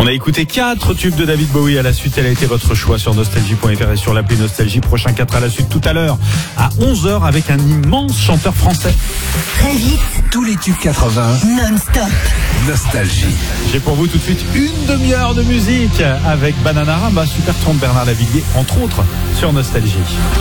a écouté 4 tubes de David Bowie. À la suite, elle a été votre choix sur nostalgie.fr et sur l'appli Nostalgie. Prochain 4 à la suite tout à l'heure à 11h avec un immense chanteur français. Très vite, Tous les tubes 80, non-stop. Nostalgie. J'ai pour vous tout de suite une demi-heure de musique avec Bananarama, Super Tramp, Bernard Lavilliers, entre autres, sur Nostalgie.